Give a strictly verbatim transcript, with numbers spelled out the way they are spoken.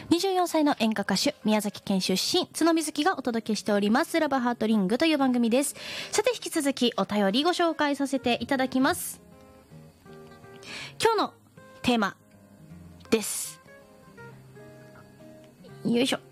にじゅうよんさいの演歌歌手、宮崎県出身、角水木がお届けしておりますラブハートリングという番組です。さて引き続きお便りご紹介させていただきます。今日のテーマです。よいしょ。